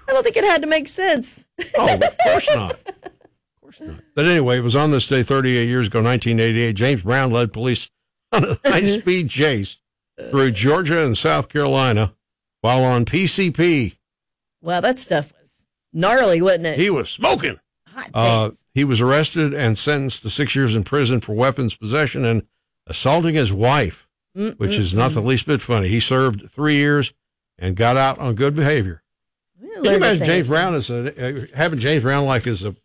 I don't think it had to make sense. Oh, of course not. Of course not. But anyway, it was on this day 38 years ago, 1988. James Brown led police on a high-speed chase through Georgia and South Carolina while on PCP. Wow, that stuff was gnarly, wasn't it? He was smoking. He was arrested and sentenced to 6 years in prison for weapons possession and assaulting his wife, which is not the least bit funny. He served 3 years and got out on good behavior. Can you imagine James Brown as having James Brown like as an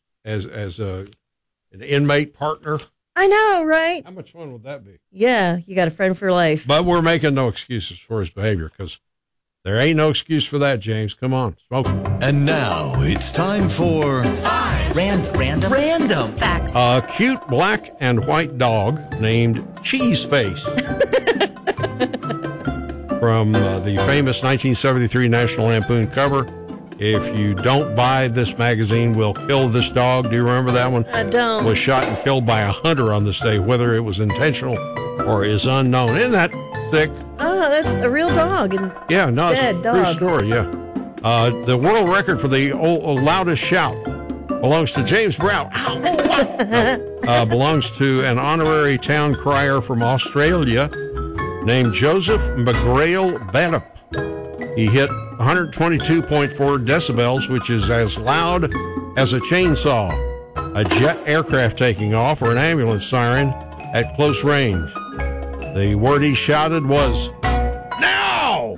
inmate partner? I know, right? How much fun would that be? Yeah, you got a friend for life. But we're making no excuses for his behavior because there ain't no excuse for that, James. Come on, smoke. And now it's time for Random facts. A cute black and white dog named Cheese Face from the famous 1973 National Lampoon cover. If you don't buy this magazine, we'll kill this dog. Do you remember that one? I don't. Was shot and killed by a hunter on this day, whether it was intentional or is unknown. Isn't that sick? Oh, that's a real dog. And yeah, no, dead it's a true dog. story, yeah. The world record for the loudest shout belongs to James Brown. Belongs to an honorary town crier from Australia named Joseph McGrail Banup. He hit 122.4 decibels, which is as loud as a chainsaw, a jet aircraft taking off, or an ambulance siren at close range. The word he shouted was, "Now!"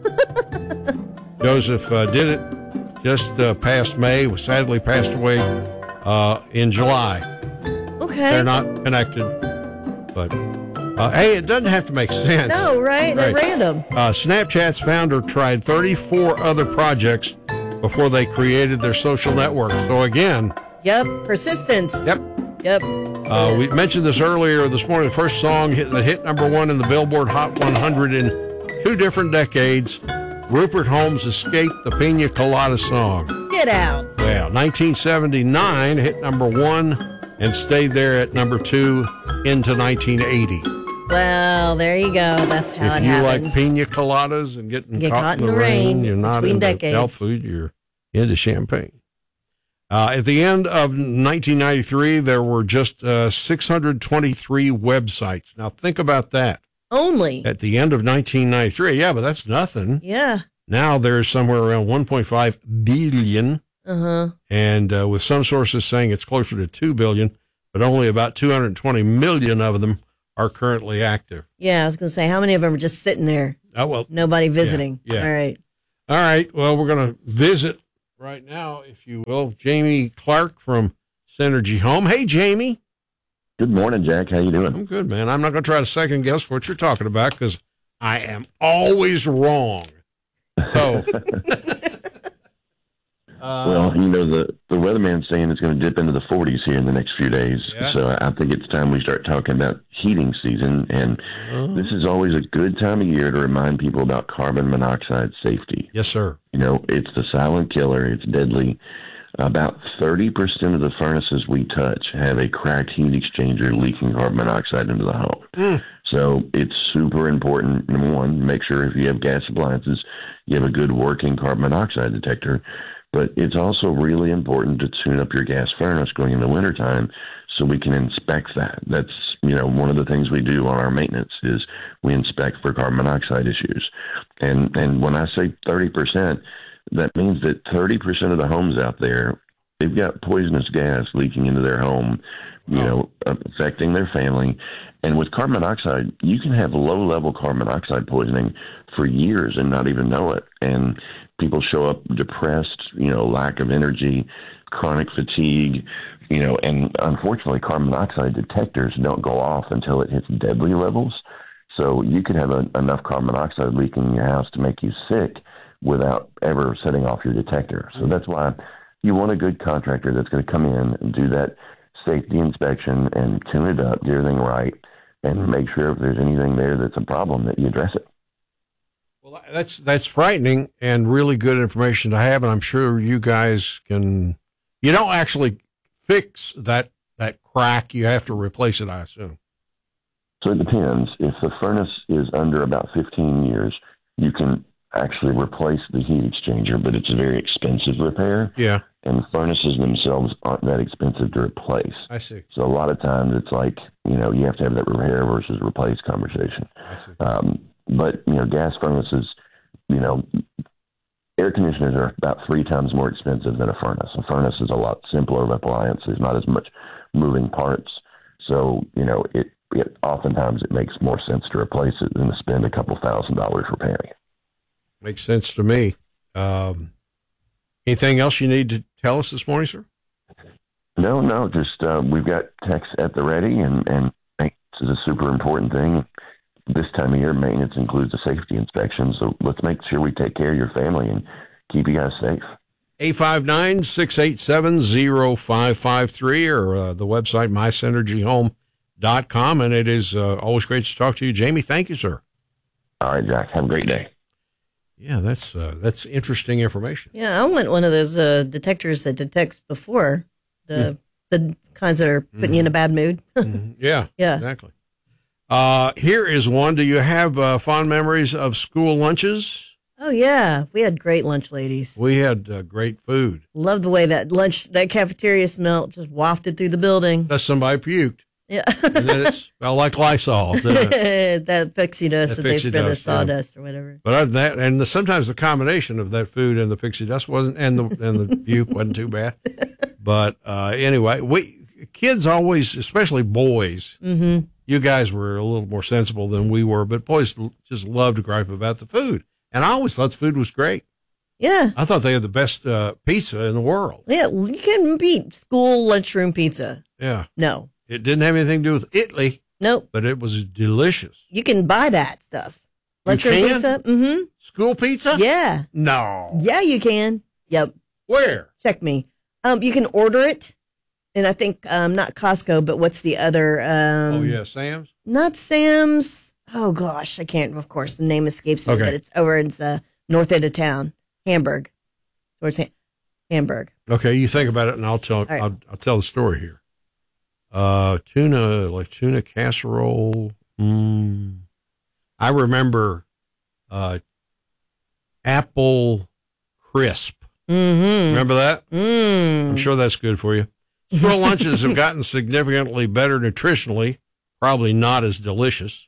Joseph did it just past May, was sadly passed away in July. Okay. They're not connected, but hey, it doesn't have to make sense. No, right? They're random. Snapchat's founder tried 34 other projects before they created their social network. So again... Yep, persistence. Yep. We mentioned this earlier this morning. The first song that hit number one in the Billboard Hot 100 in 2 different decades. Rupert Holmes' Escape the Pina Colada Song. Get out. Well, 1979 hit number one and stayed there at number 2 into 1980. Well, there you go. That's how it happens. If you like pina coladas and getting caught in the rain, you're not into health food, you're into champagne. At the end of 1993, there were just 623 websites. Now, think about that. Only? At the end of 1993. Yeah, but that's nothing. Yeah. Now there's somewhere around 1.5 billion. And with some sources saying it's closer to 2 billion, but only about 220 million of them are currently active. Yeah, I was going to say, how many of them are just sitting there? Oh, well. Nobody visiting. Yeah. All right. All right. Well, we're going to visit right now, if you will, Jamie Clark from Synergy Home. Hey, Jamie. Good morning, Jack. How you doing? I'm good, man. I'm not going to try to second guess what you're talking about because I am always wrong. So, well, you know, the weatherman's saying it's going to dip into the 40s here in the next few days. Yeah. So I think it's time we start talking about heating season. And this is always a good time of year to remind people about carbon monoxide safety. Yes, sir. You know, it's the silent killer. It's deadly. About 30% of the furnaces we touch have a cracked heat exchanger leaking carbon monoxide into the home. So it's super important, number one, make sure if you have gas appliances, you have a good working carbon monoxide detector. But it's also really important to tune up your gas furnace going into wintertime so we can inspect that. That's, you know, one of the things we do on our maintenance is we inspect for carbon monoxide issues. And when I say 30%, that means that 30% of the homes out there, they've got poisonous gas leaking into their home, you know, affecting their family. And with carbon monoxide, you can have low-level carbon monoxide poisoning for years and not even know it. And people show up depressed, you know, lack of energy, chronic fatigue, you know, and unfortunately carbon monoxide detectors don't go off until it hits deadly levels. So you could have enough carbon monoxide leaking in your house to make you sick without ever setting off your detector. So that's why you want a good contractor that's going to come in and do that safety inspection and tune it up, do everything right, and make sure if there's anything there that's a problem that you address it. Well, that's frightening and really good information to have, and I'm sure you guys can. You don't actually fix that crack; you have to replace it, I assume. So it depends. If the furnace is under about 15 years, you can actually replace the heat exchanger, but it's a very expensive repair. Yeah. And furnaces themselves aren't that expensive to replace. I see. So a lot of times it's like, you have to have that repair versus replace conversation. I see. But, gas furnaces, air conditioners are about 3 times more expensive than a furnace. A furnace is a lot simpler of appliance. There's not as much moving parts. So, it oftentimes it makes more sense to replace it than to spend a couple $1,000s repairing it. Makes sense to me. Anything else you need to tell us this morning, sir? No, just we've got techs at the ready, and maintenance is a super important thing. This time of year, maintenance includes a safety inspection, so let's make sure we take care of your family and keep you guys safe. 859-687-0553 or the website mysynergyhome.com, and it is always great to talk to you. Jamie, thank you, sir. All right, Jack. Have a great day. Yeah, that's interesting information. Yeah, I want one of those detectors that detects before the kinds that are putting you in a bad mood. Yeah, Yeah. Exactly. Here is one. Do you have fond memories of school lunches? Oh, yeah. We had great lunch, ladies. We had great food. Love the way that cafeteria smell just wafted through the building. Unless somebody puked. Yeah. And then it smelled like Lysol. That pixie dust That that they pixie spread, the dust, sawdust or whatever. But other than that, and sometimes the combination of that food and the pixie dust wasn't, and the puke wasn't too bad. But anyway, kids always, especially boys, you guys were a little more sensible than we were, but boys just loved to gripe about the food. And I always thought the food was great. Yeah. I thought they had the best pizza in the world. Yeah, you couldn't beat school lunchroom pizza. Yeah. No. It didn't have anything to do with Italy. Nope. But it was delicious. You can buy that stuff. Lunchroom can? pizza? Mm-hmm. School pizza? Yeah. No. Yeah, you can. Yep. Where? Check me. You can order it. And I think, not Costco, but what's the other? Sam's? Not Sam's. Oh, gosh. I can't, of course. The name escapes me, Okay. but it's over in the north end of town. Hamburg. Towards Hamburg. Okay, you think about it, and I'll tell. right. I'll tell the story here. Tuna casserole. I remember apple crisp. Mm-hmm. Remember that? I'm sure that's good for you. School lunches have gotten significantly better nutritionally, probably not as delicious.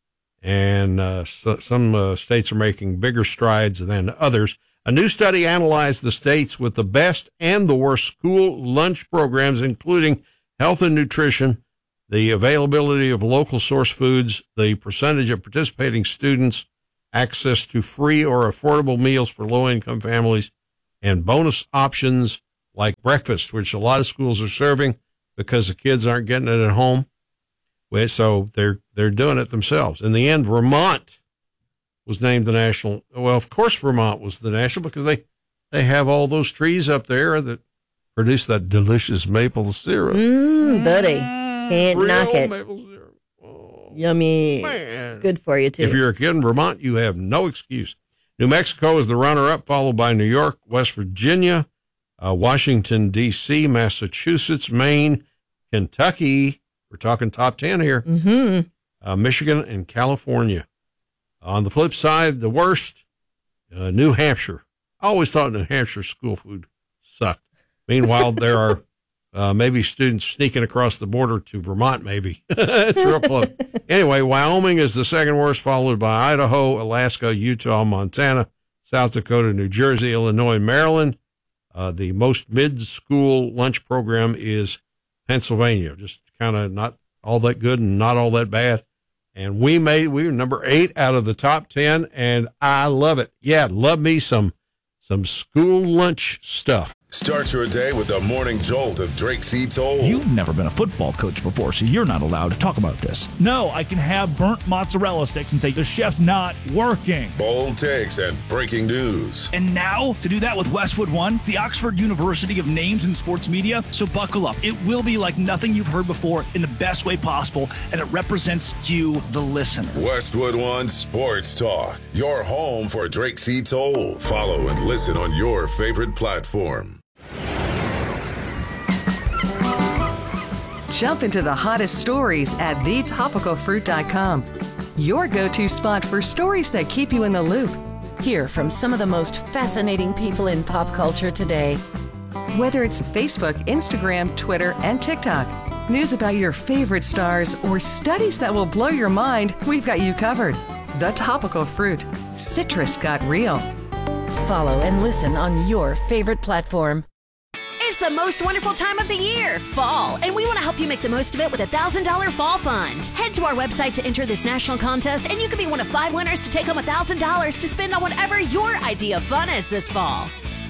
And some states are making bigger strides than others. A new study analyzed the states with the best and the worst school lunch programs, including health and nutrition, the availability of local source foods, the percentage of participating students, access to free or affordable meals for low-income families, and bonus options like breakfast, which a lot of schools are serving because the kids aren't getting it at home. So they're doing it themselves. In the end, Vermont was named the national. Well, of course, Vermont was the national because they have all those trees up there that produce that delicious maple syrup. Buddy. Can't Real knock it. maple syrup. Oh, Yummy. man. Good for you, too. If you're a kid in Vermont, you have no excuse. New Mexico is the runner-up, followed by New York, West Virginia, Washington, D.C., Massachusetts, Maine, Kentucky. We're talking top 10 here. Michigan and California. On the flip side, the worst, New Hampshire. I always thought New Hampshire school food sucked. Meanwhile, there are maybe students sneaking across the border to Vermont, maybe. It's real close. Anyway, Wyoming is the second worst, followed by Idaho, Alaska, Utah, Montana, South Dakota, New Jersey, Illinois, Maryland. The most mid-school lunch program is Pennsylvania, just kind of not all that good and not all that bad. And we were number 8 out of the top 10, and I love it. Yeah, love me some school lunch stuff. Start your day with the morning jolt of Drake C. Toll. You've never been a football coach before, so you're not allowed to talk about this. No, I can have burnt mozzarella sticks and say the chef's not working. Bold takes and breaking news. And now, to do that with Westwood One, the Oxford University of names in sports media, so buckle up. It will be like nothing you've heard before in the best way possible, and it represents you, the listener. Westwood One Sports Talk, your home for Drake C. Toll. Follow and listen on your favorite platform. Jump into the hottest stories at thetopicalfruit.com. Your go-to spot for stories that keep you in the loop. Hear from some of the most fascinating people in pop culture today. Whether it's Facebook, Instagram, Twitter, and TikTok, news about your favorite stars, or studies that will blow your mind, we've got you covered. The Topical Fruit. Citrus got real. Follow and listen on your favorite platform. It's the most wonderful time of the year, fall, and we want to help you make the most of it with a $1,000 fall fund. Head to our website to enter this national contest, and you could be one of 5 winners to take home $1,000 to spend on whatever your idea of fun is this fall.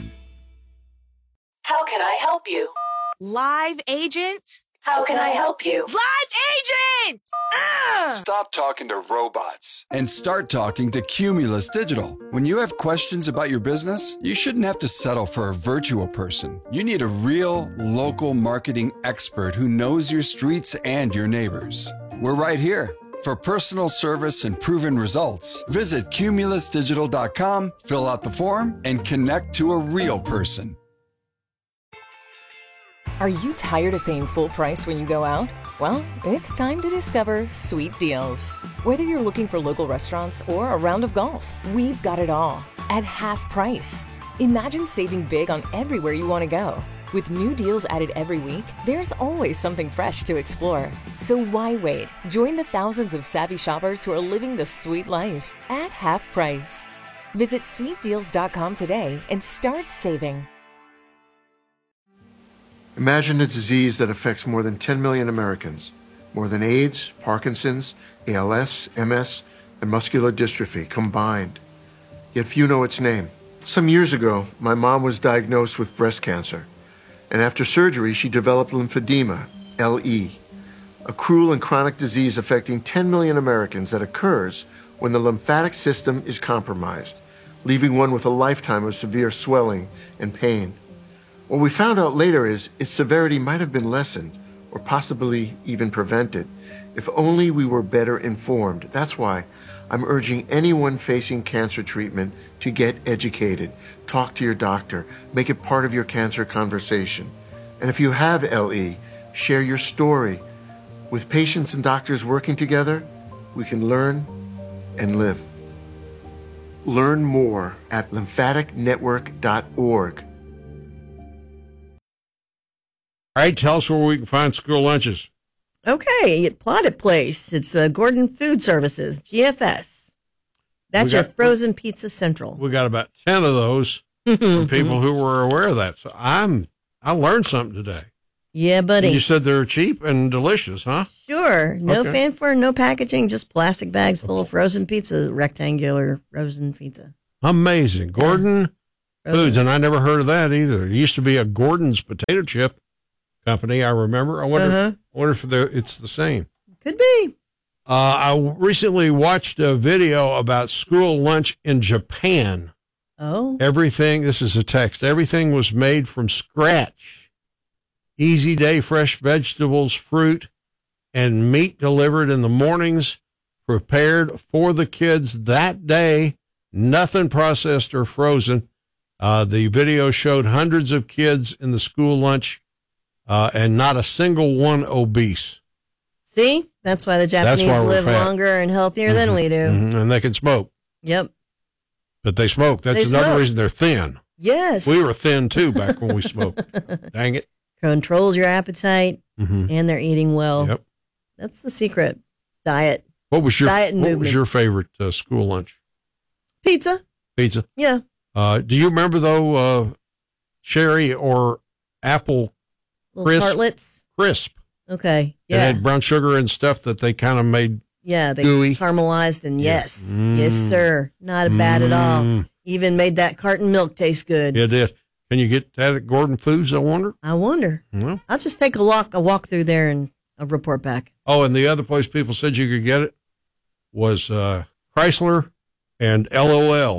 How can I help you? Live agent? How can I help you? Live agent! Stop talking to robots and start talking to Cumulus Digital. When you have questions about your business, you shouldn't have to settle for a virtual person. You need a real, local marketing expert who knows your streets and your neighbors. We're right here. For personal service and proven results, visit cumulusdigital.com, fill out the form, and connect to a real person. Are you tired of paying full price when you go out? Well, it's time to discover Sweet Deals. Whether you're looking for local restaurants or a round of golf, we've got it all at half price. Imagine saving big on everywhere you want to go. With new deals added every week, there's always something fresh to explore. So why wait? Join the thousands of savvy shoppers who are living the sweet life at half price. Visit sweetdeals.com today and start saving. Imagine a disease that affects more than 10 million Americans, more than AIDS, Parkinson's, ALS, MS, and muscular dystrophy combined. Yet few know its name. Some years ago, my mom was diagnosed with breast cancer, and after surgery, she developed lymphedema, LE, a cruel and chronic disease affecting 10 million Americans that occurs when the lymphatic system is compromised, leaving one with a lifetime of severe swelling and pain. What we found out later is its severity might have been lessened or possibly even prevented if only we were better informed. That's why I'm urging anyone facing cancer treatment to get educated, talk to your doctor, make it part of your cancer conversation. And if you have LE, share your story. With patients and doctors working together, we can learn and live. Learn more at lymphaticnetwork.org. All right, tell us where we can find school lunches. Okay, at Plotted Place. It's Gordon Food Services, GFS. That's your frozen pizza central. We got about 10 of those from people who were aware of that. So I learned something today. Yeah, buddy. And you said they're cheap and delicious, huh? Sure. No fanfare, no packaging, just plastic bags full of frozen pizza, rectangular frozen pizza. Amazing. Gordon Foods, and I never heard of that either. It used to be a Gordon's potato chip company, I remember. I wonder if it's the same. Could be. I recently watched a video about school lunch in Japan. Oh. This is a text, everything was made from scratch. Easy day, fresh vegetables, fruit, and meat delivered in the mornings, prepared for the kids that day, nothing processed or frozen. The video showed hundreds of kids in the school lunch, and not a single one obese. See? That's why the Japanese live longer and healthier than we do. Mm-hmm. And they can smoke. Yep. But they smoke. That's another reason they're thin. Yes. We were thin, too, back when we smoked. Dang it. Controls your appetite, and they're eating well. Yep. That's the secret. Diet. What was your favorite school lunch? Pizza. Pizza? Yeah. Do you remember, though, cherry or apple tartlets? Crisp. Okay. Yeah. It had brown sugar and stuff that they kind of made they gooey. Caramelized, and yes, sir. Not bad at all. Even made that carton milk taste good. It did. Can you get that at Gordon Foods, I wonder? Well, I'll just take a walk through there and I'll report back. Oh, and the other place people said you could get it was Chrysler and LOL.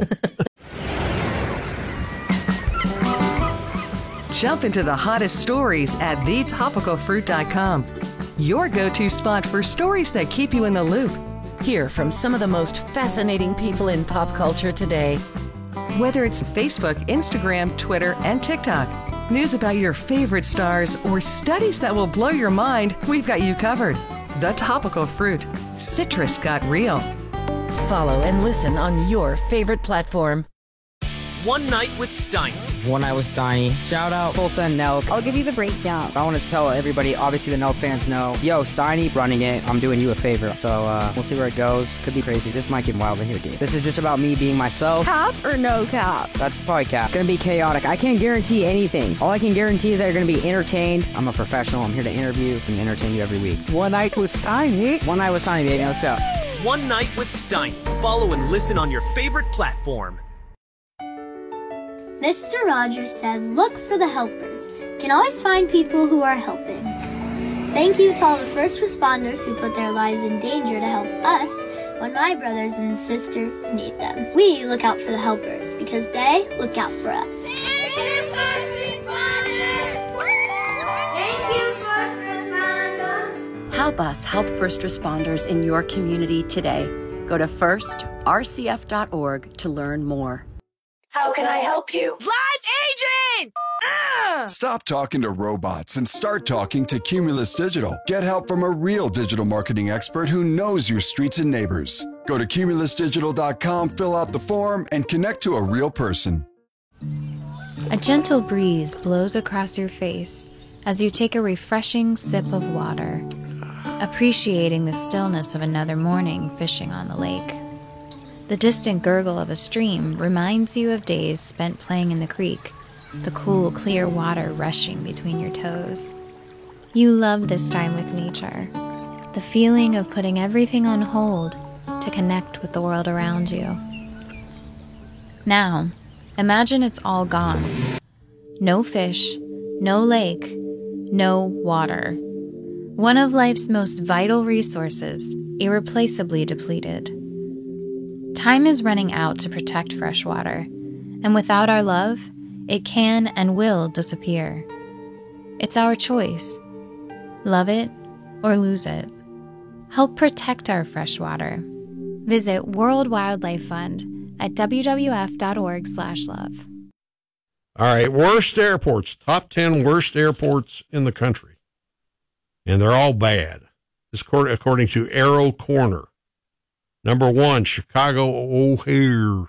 Jump into the hottest stories at thetopicalfruit.com. Your go-to spot for stories that keep you in the loop. Hear from some of the most fascinating people in pop culture today. Whether it's Facebook, Instagram, Twitter, and TikTok, news about your favorite stars, or studies that will blow your mind, we've got you covered. The Topical Fruit. Citrus got real. Follow and listen on your favorite platform. One Night with Steiny. One Night with Steiny. Shout out Tulsa and Nelk. I'll give you the breakdown. I want to tell everybody, obviously the Nelk fans know, yo, Steiny running it. I'm doing you a favor. So we'll see where it goes. Could be crazy. This might get wild in here, dude. This is just about me being myself. Cap or no cap? That's probably cap. Gonna be chaotic. I can't guarantee anything. All I can guarantee is that you're gonna be entertained. I'm a professional. I'm here to interview and entertain you every week. One Night with Steiny. One Night with Steiny, baby. Let's go. One Night with Steiny. Follow and listen on your favorite platform. Mr. Rogers said, look for the helpers. Can always find people who are helping. Thank you to all the first responders who put their lives in danger to help us when my brothers and sisters need them. We look out for the helpers because they look out for us. Thank you, first responders! Thank you, first responders! Help us help first responders in your community today. Go to firstrcf.org to learn more. How can I help you? Live Agent! Stop talking to robots and start talking to Cumulus Digital. Get help from a real digital marketing expert who knows your streets and neighbors. Go to cumulusdigital.com, fill out the form, and connect to a real person. A gentle breeze blows across your face as you take a refreshing sip of water, appreciating the stillness of another morning fishing on the lake. The distant gurgle of a stream reminds you of days spent playing in the creek, the cool, clear water rushing between your toes. You love this time with nature, the feeling of putting everything on hold to connect with the world around you. Now, imagine it's all gone. No fish, no lake, no water. One of life's most vital resources, irreplaceably depleted. Time is running out to protect fresh water, and without our love, it can and will disappear. It's our choice. Love it or lose it. Help protect our fresh water. Visit World Wildlife Fund at wwf.org/love. All right, worst airports, top 10 worst airports in the country. And they're all bad. This according to Aero Corner. Number 1, Chicago O'Hare.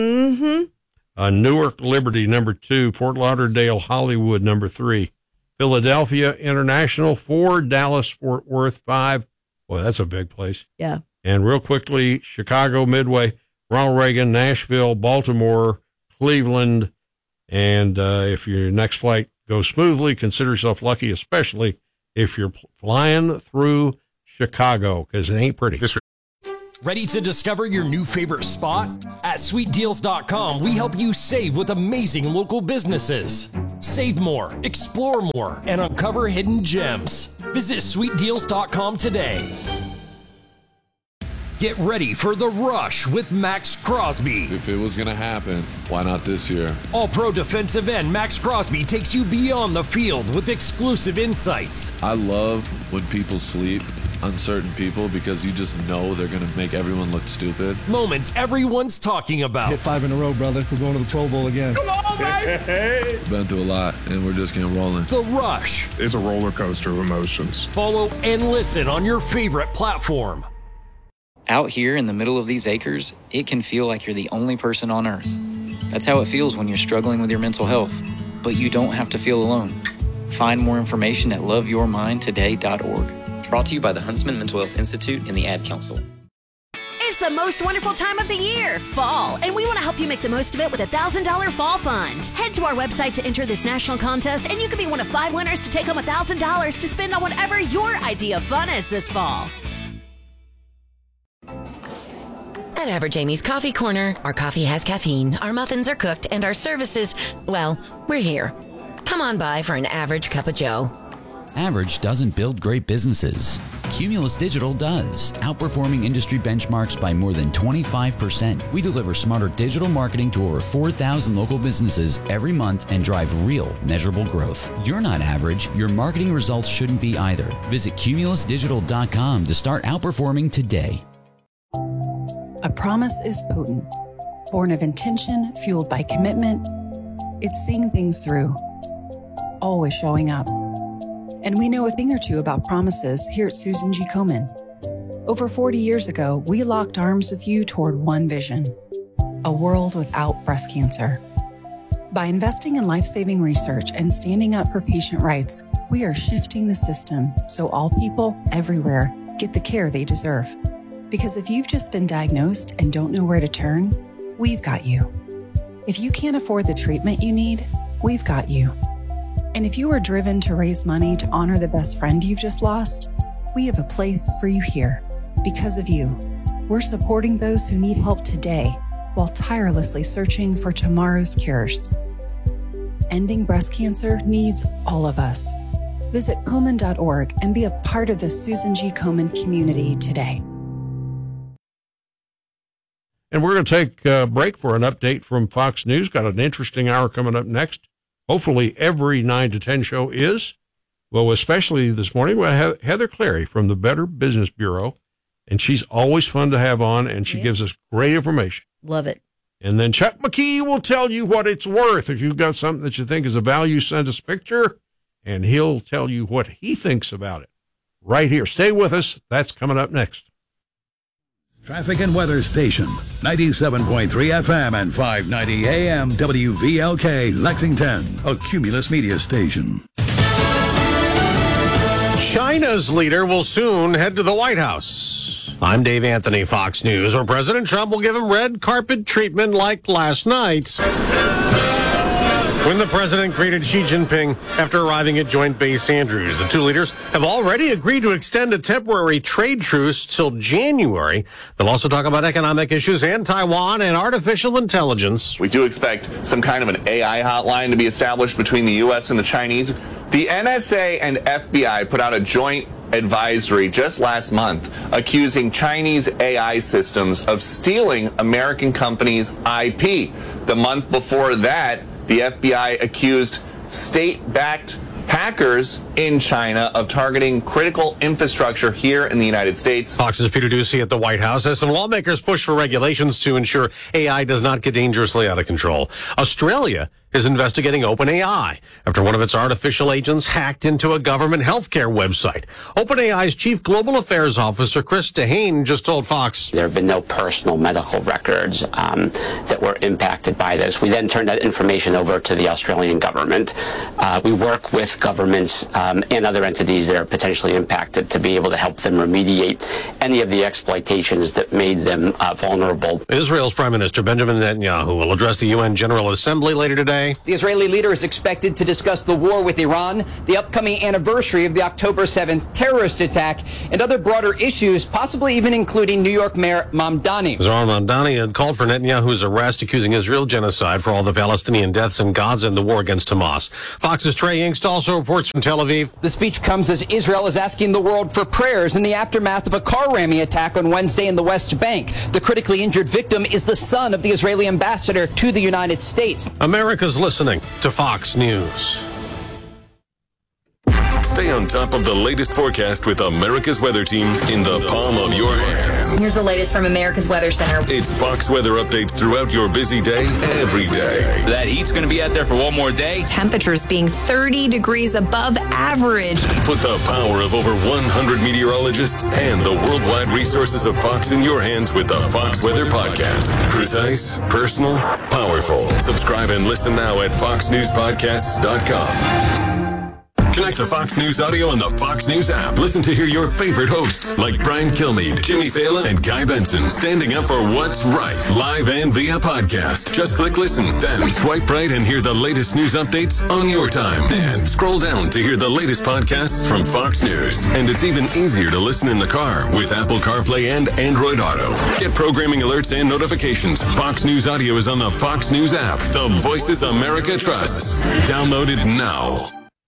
Newark Liberty, number 2. Fort Lauderdale Hollywood, number 3. Philadelphia International, 4. Dallas Fort Worth, 5. Boy, that's a big place. Yeah. And real quickly, Chicago Midway, Ronald Reagan, Nashville, Baltimore, Cleveland. And if your next flight goes smoothly, consider yourself lucky, especially if you're flying through Chicago, because it ain't pretty. Ready to discover your new favorite spot? At sweetdeals.com, we help you save with amazing local businesses. Save more, explore more, and uncover hidden gems. Visit sweetdeals.com today. Get ready for the rush with Max Crosby. If it was going to happen, why not this year? All-pro defensive end Max Crosby takes you beyond the field with exclusive insights. I love when people sleep on certain people because you just know they're going to make everyone look stupid. Moments everyone's talking about. Hit 5 in a row, brother. We're going to the Pro Bowl again. Come on, baby! Been through a lot, and we're just getting rolling. The Rush. It's a roller coaster of emotions. Follow and listen on your favorite platform. Out here in the middle of these acres, it can feel like you're the only person on Earth. That's how it feels when you're struggling with your mental health. But you don't have to feel alone. Find more information at loveyourmindtoday.org. Brought to you by the Huntsman Mental Health Institute and the Ad Council. It's the most wonderful time of the year, fall, and we want to help you make the most of it with a $1,000 fall fund. Head to our website to enter this national contest, and you could be one of 5 winners to take home $1,000 to spend on whatever your idea of fun is this fall. At Average Amy's Coffee Corner, our coffee has caffeine, our muffins are cooked, and our services, well, we're here. Come on by for an average cup of joe. Average doesn't build great businesses. Cumulus Digital does, outperforming industry benchmarks by more than 25%. We deliver smarter digital marketing to over 4,000 local businesses every month and drive real, measurable growth. You're not average. Your marketing results shouldn't be either. Visit cumulusdigital.com to start outperforming today. A promise is potent, born of intention, fueled by commitment. It's seeing things through, always showing up. And we know a thing or two about promises here at Susan G. Komen. Over 40 years ago, we locked arms with you toward one vision: a world without breast cancer. By investing in life-saving research and standing up for patient rights, we are shifting the system so all people everywhere get the care they deserve. Because if you've just been diagnosed and don't know where to turn, we've got you. If you can't afford the treatment you need, we've got you. And if you are driven to raise money to honor the best friend you've just lost, we have a place for you here. Because of you, we're supporting those who need help today while tirelessly searching for tomorrow's cures. Ending breast cancer needs all of us. Visit Komen.org and be a part of the Susan G. Komen community today. And we're going to take a break for an update from Fox News. Got an interesting hour coming up next. Hopefully every 9 to 10 show is. Well, especially this morning, we have Heather Clary from the Better Business Bureau. And she's always fun to have on, and she gives us great information. Love it. And then Chuck McKee will tell you what it's worth. If you've got something that you think is a value, send us a picture, and he'll tell you what he thinks about it. Right here. Stay with us. That's coming up next. Traffic and Weather Station, 97.3 FM and 590 AM WVLK, Lexington, a Cumulus Media station. China's leader will soon head to the White House. I'm Dave Anthony, Fox News, where President Trump will give him red carpet treatment like last night, when the president greeted Xi Jinping after arriving at Joint Base Andrews. The two leaders have already agreed to extend a temporary trade truce till January. They'll also talk about economic issues and Taiwan and artificial intelligence. We do expect some kind of an AI hotline to be established between the U.S. and the Chinese. The NSA and FBI put out a joint advisory just last month accusing Chinese AI systems of stealing American companies' IP. The month before that, the FBI accused state-backed hackers in China of targeting critical infrastructure here in the United States. Fox's Peter Doocy at the White House as some lawmakers push for regulations to ensure AI does not get dangerously out of control. Australia is investigating OpenAI after one of its artificial agents hacked into a government healthcare website. OpenAI's Chief Global Affairs Officer Chris Dehane just told Fox, there have been no personal medical records that were impacted by this. We then turned that information over to the Australian government. We work with governments and other entities that are potentially impacted to be able to help them remediate any of the exploitations that made them vulnerable. Israel's Prime Minister Benjamin Netanyahu will address the UN General Assembly later today. The Israeli leader is expected to discuss the war with Iran, the upcoming anniversary of the October 7th terrorist attack, and other broader issues, possibly even including New York Mayor Mamdani. Zohar Mamdani had called for Netanyahu's arrest, accusing Israel genocide for all the Palestinian deaths in Gaza and the war against Hamas. Fox's Trey Yingst also reports from Tel Aviv. The speech comes as Israel is asking the world for prayers in the aftermath of a car ramming attack on Wednesday in the West Bank. The critically injured victim is the son of the Israeli ambassador to the United States. America's listening to Fox News. Stay on top of the latest forecast with America's Weather Team in the palm of your hands. Here's the latest from America's Weather Center. It's Fox weather updates throughout your busy day, every day. That heat's going to be out there for one more day. Temperatures being 30 degrees above average. Put the power of over 100 meteorologists and the worldwide resources of Fox in your hands with the Fox Weather Podcast. Precise, personal, powerful. Subscribe and listen now at foxnewspodcasts.com. Connect to Fox News Audio on the Fox News app. Listen to hear your favorite hosts like Brian Kilmeade, Jimmy Fallon, and Guy Benson standing up for what's right, live and via podcast. Just click listen, then swipe right and hear the latest news updates on your time. And scroll down to hear the latest podcasts from Fox News. And it's even easier to listen in the car with Apple CarPlay and Android Auto. Get programming alerts and notifications. Fox News Audio is on the Fox News app. The voices America trusts. Download it now.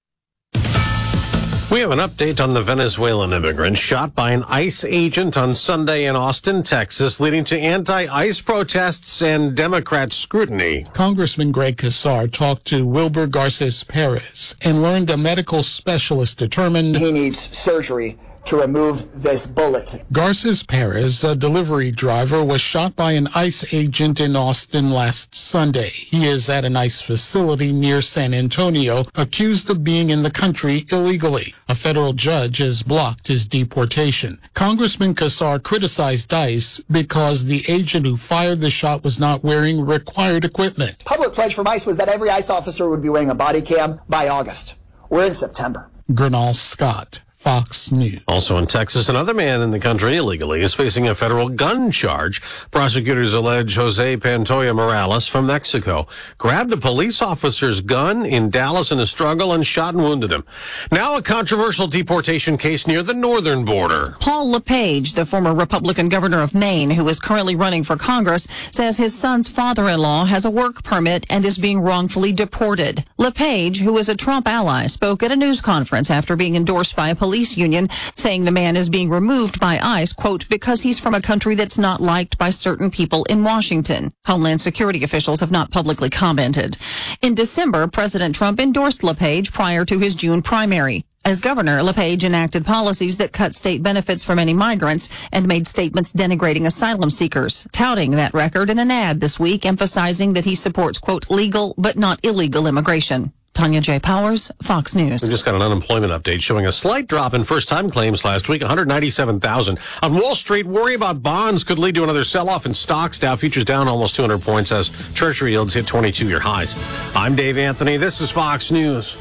We have an update on the Venezuelan immigrant shot by an ICE agent on Sunday in Austin, Texas, leading to anti-ICE protests and Democrat scrutiny. Congressman Greg Casar talked to Wilbur Garces Perez and learned a medical specialist determined he needs surgery to remove this bullet. Garces Perez, a delivery driver, was shot by an ICE agent in Austin last Sunday. He is at an ICE facility near San Antonio, accused of being in the country illegally. A federal judge has blocked his deportation. Congressman Kassar criticized ICE because the agent who fired the shot was not wearing required equipment. Public pledge from ICE was that every ICE officer would be wearing a body cam by August. We're in September. Gernal Scott, Fox News. Also in Texas, another man in the country illegally is facing a federal gun charge. Prosecutors allege Jose Pantoja Morales from Mexico grabbed a police officer's gun in Dallas in a struggle and shot and wounded him. Now a controversial deportation case near the northern border. Paul LePage, the former Republican governor of Maine, who is currently running for Congress, says his son's father-in-law has a work permit and is being wrongfully deported. LePage, who is a Trump ally, spoke at a news conference after being endorsed by a police union, saying the man is being removed by ICE, quote, because he's from a country that's not liked by certain people in Washington. Homeland Security officials have not publicly commented. In December, President Trump endorsed LePage prior to his June primary. As governor, LePage enacted policies that cut state benefits for many migrants and made statements denigrating asylum seekers, touting that record in an ad this week, emphasizing that he supports, quote, legal but not illegal immigration. Tanya J. Powers, Fox News. We just got an unemployment update showing a slight drop in first-time claims last week, 197,000. On Wall Street, worry about bonds could lead to another sell-off in stocks. Dow futures down almost 200 points as Treasury yields hit 22-year highs. I'm Dave Anthony. This is Fox News.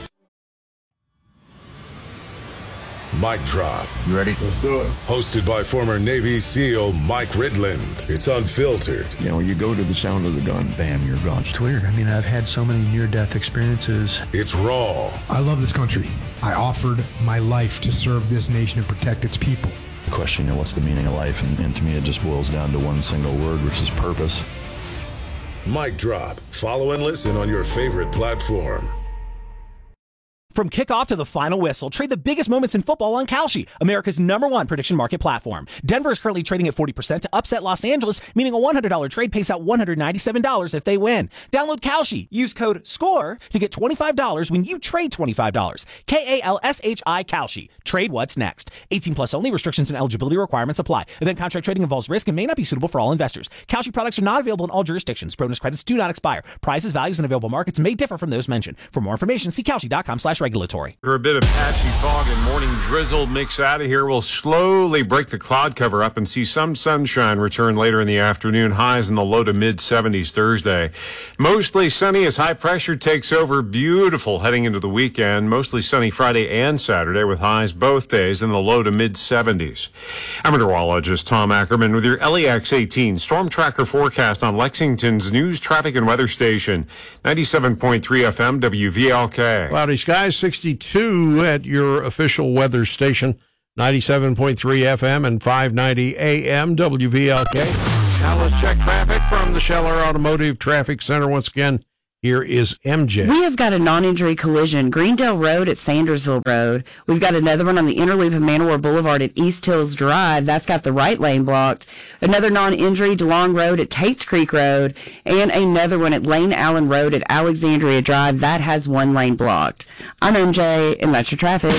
Mic Drop. You ready? Let's do it. Hosted by former Navy SEAL Mike Ridland. It's unfiltered. You know, you go to the sound of the gun, bam, you're gone. It's weird. I mean, I've had so many near-death experiences. It's raw. I love this country. I offered my life to serve this nation and protect its people. The question, what's the meaning of life? And to me, it just boils down to one single word, which is purpose. Mic Drop. Follow and listen on your favorite platform. From kickoff to the final whistle, trade the biggest moments in football on Kalshi, America's #1 prediction market platform. Denver is currently trading at 40% to upset Los Angeles, meaning a $100 trade pays out $197 if they win. Download Kalshi. Use code SCORE to get $25 when you trade $25. KALSHI Kalshi. Trade what's next. 18 plus only. Restrictions and eligibility requirements apply. Event contract trading involves risk and may not be suitable for all investors. Kalshi products are not available in all jurisdictions. Bonus credits do not expire. Prices, values, and available markets may differ from those mentioned. For more information, see Kalshi.com/regulatory. For a bit of patchy fog and morning drizzle mix out of here, we'll slowly break the cloud cover up and see some sunshine return later in the afternoon. Highs in the low to mid 70s Thursday. Mostly sunny as high pressure takes over. Beautiful heading into the weekend. Mostly sunny Friday and Saturday with highs both days in the low to mid 70s. I'm meteorologist Tom Ackerman with your LEX 18 Storm Tracker forecast on Lexington's news, traffic, and weather station. 97.3 FM WVLK. Cloudy skies, 62 at your official weather station, 97.3 FM and 590 AM WVLK. Now let's check traffic from the Scheller Automotive Traffic Center. Once again, here is MJ. We have got a non-injury collision, Greendale Road at Sandersville Road. We've got another one on the inner loop of Manowar Boulevard at East Hills Drive. That's got the right lane blocked. Another non-injury, DeLong Road at Tates Creek Road. And another one at Lane Allen Road at Alexandria Drive. That has one lane blocked. I'm MJ, and that's your traffic.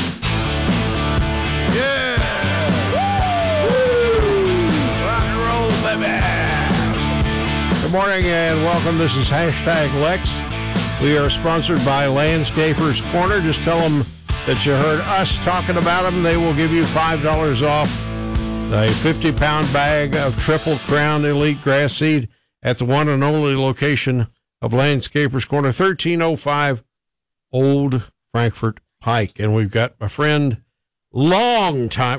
Yeah! Woo! Rock and roll, baby! Good morning and welcome. This is Hashtag Lex. We are sponsored by Landscapers Corner. Just tell them that you heard us talking about them. They will give you $5 off a 50-pound bag of Triple Crown Elite Grass Seed at the one and only location of Landscapers Corner, 1305 Old Frankfort Pike. And we've got my friend, long time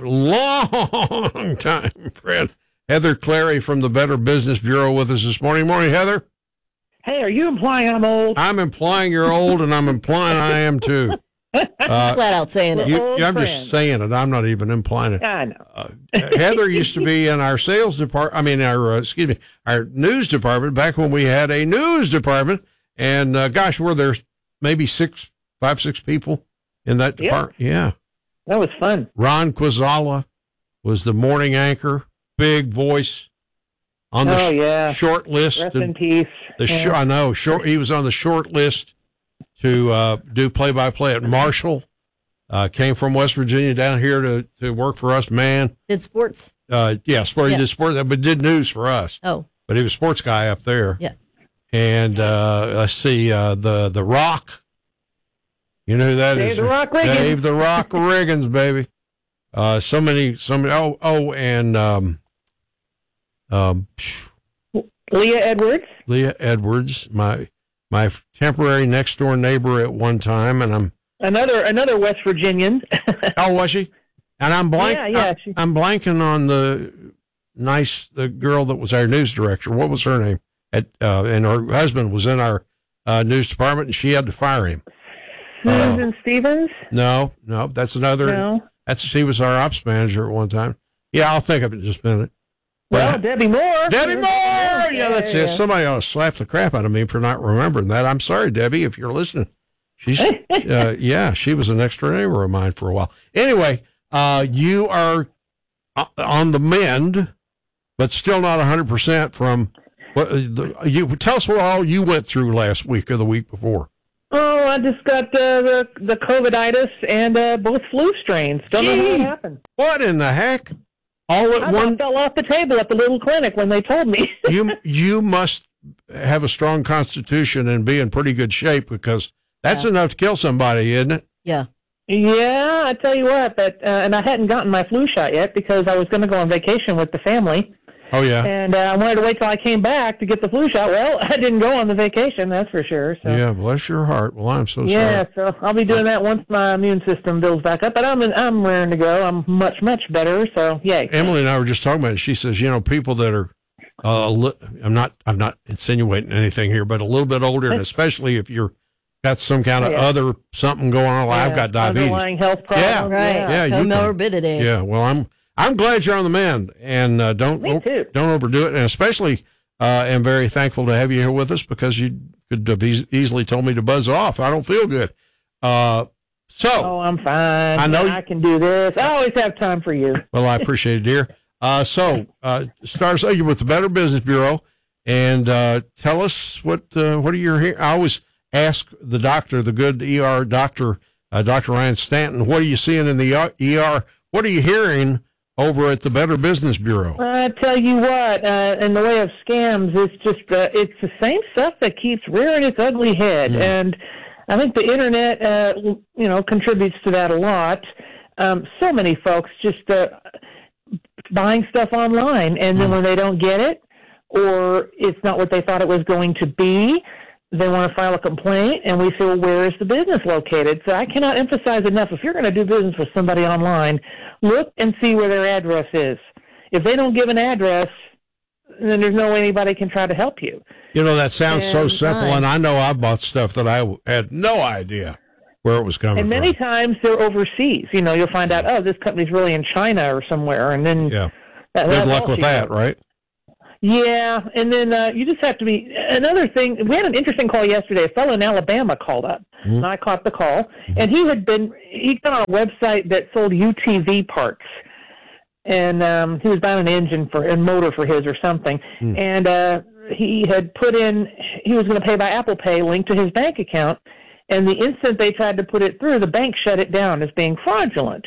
friend, Heather Clary from the Better Business Bureau with us this morning. Morning, Heather. Hey, are you implying I'm old? I'm implying you're old, and I'm implying I am too. Flat out saying it. I'm just saying it. I'm not even implying it. I know. Heather used to be in our sales department. I mean, our news department back when we had a news department. And gosh, were there maybe 5, 6 people in that department? Yeah, that was fun. Ron Quazala was the morning anchor, big voice on the short list. Rest in peace. I know. He was on the short list to do play-by-play at Marshall. came from West Virginia down here to work for us. Man, did sports? Sport. He did sports, but did news for us. Oh, but he was a sports guy up there. Yeah. And let's see, the Rock. You know who that is? Dave the Rock Riggins. Dave the Rock Riggins, baby. So many. And Leah Edwards. Leah Edwards, my temporary next door neighbor at one time, and I'm another West Virginian. Oh, was she? And I'm blank. Yeah. I'm blanking on the girl that was our news director. What was her name? And her husband was in our news department, and she had to fire him. Susan Stevens? No, that's another. No. She was our ops manager at one time. Yeah, I'll think of it in just a minute. Well, Debbie Moore. Debbie Moore! Yeah, that's it. Somebody ought to slap the crap out of me for not remembering that. I'm sorry, Debbie, if you're listening. She's, she was an extra neighbor of mine for a while. Anyway, you are on the mend, but still not 100% from you. Tell us what all you went through last week or the week before. Oh, I just got the COVID-itis and both flu strains. Don't know how it happened. What in the heck? All at one fell off the table at the little clinic when they told me. You must have a strong constitution and be in pretty good shape, because that's enough to kill somebody, isn't it? Yeah. Yeah, I tell you what, and I hadn't gotten my flu shot yet because I was going to go on vacation with the family. Oh, yeah. And I wanted to wait till I came back to get the flu shot. Well, I didn't go on the vacation, that's for sure. So. Yeah, bless your heart. Well, I'm so sorry. Yeah, so I'll be doing that once my immune system builds back up. But I'm raring to go. I'm much, much better, so yay. Emily and I were just talking about it. She says, people that are, I'm not insinuating anything here, but a little bit older, and especially if you're got some kind of other something going on. Like I've got diabetes. Underlying health problems. Yeah, right. Yeah, comorbidity. Yeah, well, I'm glad you're on the mend, and don't overdo it. And especially, am very thankful to have you here with us, because you could have easily told me to buzz off. I don't feel good. I'm fine. I know I can do this. I always have time for you. Well, I appreciate it, dear. Stars, you're with the Better Business Bureau, and tell us what are you hearing? I always ask the doctor, the good ER doctor, Dr. Ryan Stanton, what are you seeing in the ER? What are you hearing over at the Better Business Bureau? I tell you what, in the way of scams, it's just it's the same stuff that keeps rearing its ugly head, and I think the internet, contributes to that a lot. So many folks just buying stuff online, and then when they don't get it, or it's not what they thought it was going to be, they want to file a complaint, and we say, well, where is the business located? So I cannot emphasize enough, if you're going to do business with somebody online, look and see where their address is. If they don't give an address, then there's no way anybody can try to help you. That sounds so simple, and I know I bought stuff that I had no idea where it was coming from. And many times they're overseas. You'll find out, oh, this company's really in China or somewhere, and then... Yeah. Good luck with that, right? Yeah, and then you just have to be... Another thing, we had an interesting call yesterday. A fellow in Alabama called up, and I caught the call, and he got on a website that sold UTV parts, and he was buying an engine a motor for his or something, and he had put in, he was going to pay by Apple Pay linked to his bank account, and the instant they tried to put it through, the bank shut it down as being fraudulent.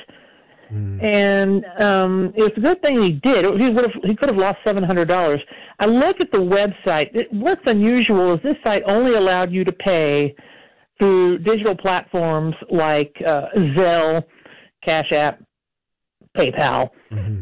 And it's a good thing he did. He could have lost $700. I looked at the website. What's unusual is this site only allowed you to pay through digital platforms like Zelle, Cash App, PayPal.